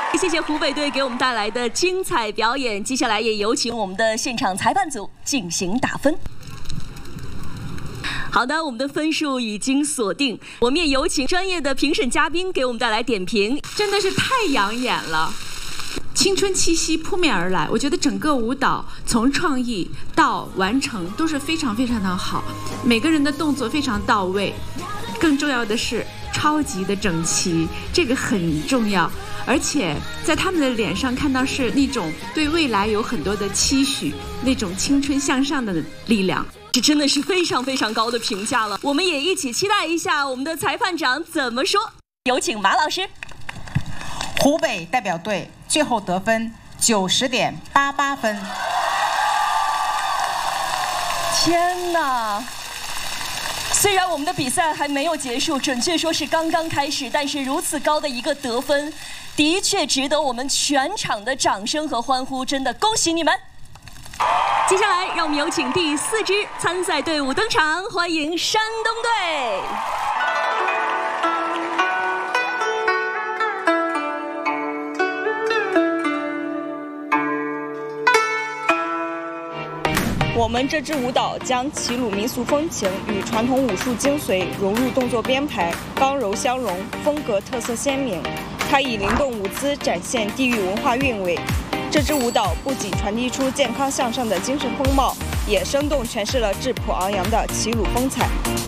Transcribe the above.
谢谢湖北队给我们带来的精彩表演。接下来也有请我们的现场裁判组进行打分。好的，我们的分数已经锁定，我们也有请专业的评审嘉宾给我们带来点评。 真的是太养眼了，青春气息扑面而来。我觉得整个舞蹈从创意到完成都是非常非常的好，每个人的动作非常到位，更重要的是超级的整齐，这个很重要。而且在他们的脸上看到是那种对未来有很多的期许，那种青春向上的力量。 这真的是非常非常高的评价了，我们也一起期待一下我们的裁判长怎么说。有请马老师。 湖北代表队最后得分90.88分。 天哪！虽然我们的比赛还没有结束，准确说是刚刚开始，但是如此高的一个得分，的确值得我们全场的掌声和欢呼，真的恭喜你们！接下来，让我们有请第4支参赛队伍登场，欢迎山东队。 我们这支舞蹈将齐鲁民俗风情与传统武术精髓融入动作编排，刚柔相融，风格特色鲜明。它以灵动舞姿展现地域文化韵味。这支舞蹈不仅传递出健康向上的精神风貌，也生动诠释了质朴昂扬的齐鲁风采。